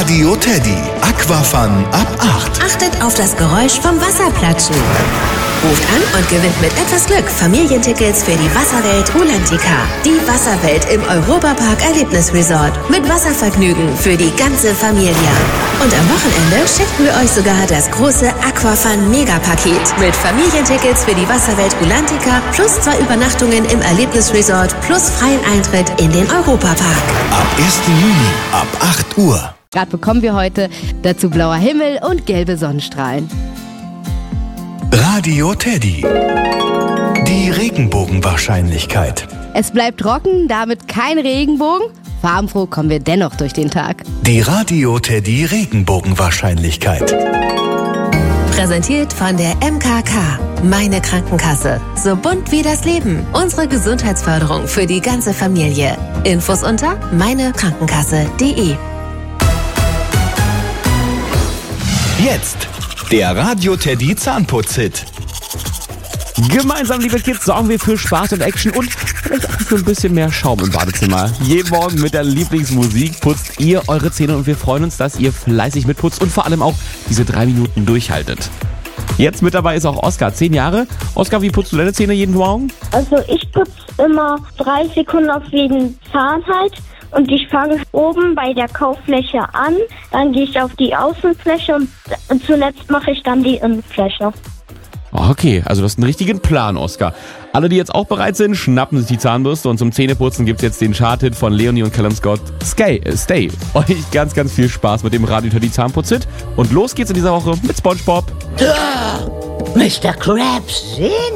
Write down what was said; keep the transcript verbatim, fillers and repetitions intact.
Radio Teddy. Aquafun ab acht. Achtet auf das Geräusch vom Wasserplatschen. Ruft an und gewinnt mit etwas Glück Familientickets für die Wasserwelt Rulantica. Die Wasserwelt im Europapark Erlebnisresort. Mit Wasservergnügen für die ganze Familie. Und am Wochenende schenken wir euch sogar das große Aquafun Megapaket. Mit Familientickets für die Wasserwelt Rulantica plus zwei Übernachtungen im Erlebnisresort plus freien Eintritt in den Europapark. Ab ersten Juni ab acht Uhr. Gerade bekommen wir heute dazu blauer Himmel und gelbe Sonnenstrahlen. Radio Teddy. Die Regenbogenwahrscheinlichkeit. Es bleibt trocken, damit kein Regenbogen. Farbenfroh kommen wir dennoch durch den Tag. Die Radio Teddy Regenbogenwahrscheinlichkeit. Präsentiert von der M K K. Meine Krankenkasse. So bunt wie das Leben. Unsere Gesundheitsförderung für die ganze Familie. Infos unter meinekrankenkasse punkt de. Jetzt der Radio Teddy Zahnputz-Hit. Gemeinsam, liebe Kids, sorgen wir für Spaß und Action und vielleicht auch für ein bisschen mehr Schaum im Badezimmer. Jeden Morgen mit der Lieblingsmusik putzt ihr eure Zähne und wir freuen uns, dass ihr fleißig mitputzt und vor allem auch diese drei Minuten durchhaltet. Jetzt mit dabei ist auch Oskar, zehn Jahre. Oskar, wie putzt du deine Zähne jeden Morgen? Also ich putze immer drei Sekunden auf jeden Zahn halt. Und ich fange oben bei der Kauffläche an, dann gehe ich auf die Außenfläche und zuletzt mache ich dann die Innenfläche. Okay, also du hast einen richtigen Plan, Oskar. Alle, die jetzt auch bereit sind, schnappen sich die Zahnbürste und zum Zähneputzen gibt's jetzt den Charthit von Leonie und Callum Scott. Stay, äh, stay. Euch ganz, ganz viel Spaß mit dem Radio Teddy Zahnputz-Hit. Und los geht's in dieser Woche mit SpongeBob. Mister Krabs, sehen